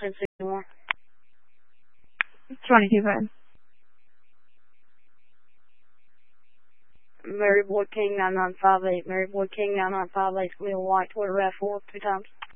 Couldn't see anymore. 22-5. Mary Boy King 9958. Mary Boy King 9958. Squeal White. Twitter Rap 4 2 times.